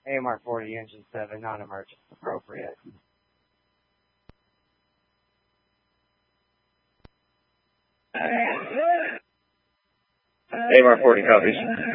AMR 40, engine 7, non-emergent, appropriate. AMR 40 copies.